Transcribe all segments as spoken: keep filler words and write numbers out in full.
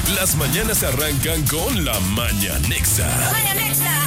Las mañanas arrancan con la Mañanexa. Mañanexa.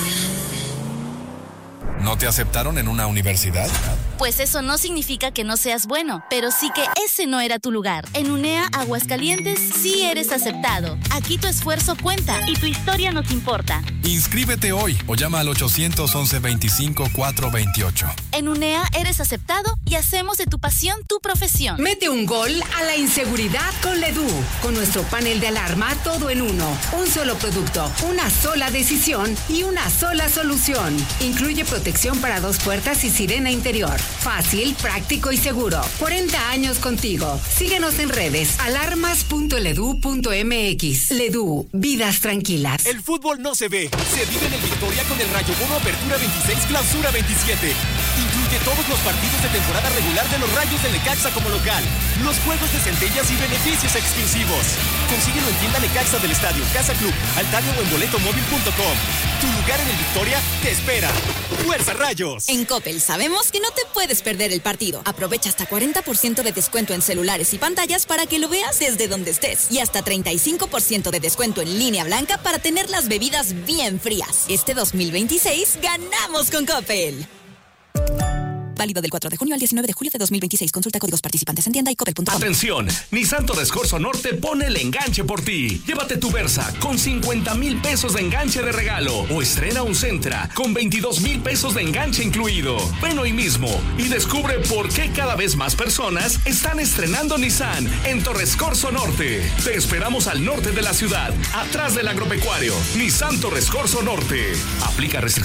¿No te aceptaron en una universidad? Pues eso no significa que no seas bueno, pero sí que ese no era tu lugar. En UNEA Aguascalientes sí eres aceptado. Aquí tu esfuerzo cuenta y tu historia nos importa. Inscríbete hoy o llama al ochocientos once veinticinco cuatrocientos veintiocho. En UNEA eres aceptado y hacemos de tu pasión tu profesión. Mete un gol a la inseguridad con Ledú. Con nuestro panel de alarma todo en uno. Un solo producto, una sola decisión y una sola solución. Incluye protección para dos puertas y sirena interior. Fácil, práctico y seguro. cuarenta años contigo. Síguenos en redes. alarmas punto ledu punto m x. Ledú, vidas tranquilas. El fútbol no se ve, se vive en el Victoria con el Rayo Bono Apertura veintiséis, Clausura veintisiete. Incluye todos los partidos de temporada regular de los Rayos de Necaxa como local, los juegos de centellas y beneficios exclusivos. Consíguelo en tienda Necaxa del Estadio, Casa Club, Altario o en boleto móvil punto com. Tu lugar en el Victoria te espera. ¡Fuerza Rayos! En Coppel sabemos que no te puedes perder el partido. Aprovecha hasta cuarenta por ciento de descuento en celulares y pantallas para que lo veas desde donde estés. Y hasta treinta y cinco por ciento de descuento en línea blanca para tener las bebidas bien frías. Este dos mil veintiséis ganamos con Coppel. Válido del cuatro de junio al diecinueve de julio de dos mil veintiséis. Consulta códigos participantes en tienda y coppel punto com. Atención, Nissan Torres Corso Norte pone el enganche por ti. Llévate tu Versa con cincuenta mil pesos de enganche de regalo o estrena un Sentra con veintidós mil pesos de enganche incluido. Ven hoy mismo y descubre por qué cada vez más personas están estrenando Nissan en Torres Corso Norte. Te esperamos al norte de la ciudad, atrás del agropecuario. Nissan Torres Corso Norte. Aplica restricciones.